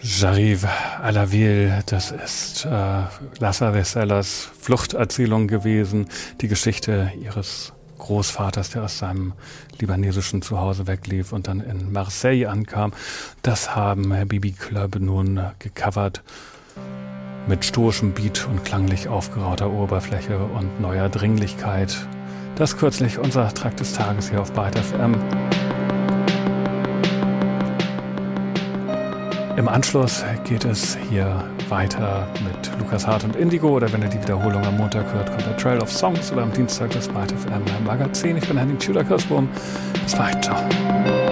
J'arrive à la ville, das ist Lassa Vesellas Fluchterzählung gewesen, die Geschichte ihres Großvaters, der aus seinem libanesischen Zuhause weglief und dann in Marseille ankam. Das haben Bibi Club nun gecovert mit stoischem Beat und klanglich aufgerauter Oberfläche und neuer Dringlichkeit. Das kürzlich unser Track des Tages hier auf Byte FM. Im Anschluss geht es hier weiter mit Lukas Hart und Indigo, oder wenn ihr die Wiederholung am Montag hört, kommt der Trail of Songs, oder am Dienstag das Byte FM Magazin. Ich bin Henning Tudor-Kirsbohm. Bis bald, ciao.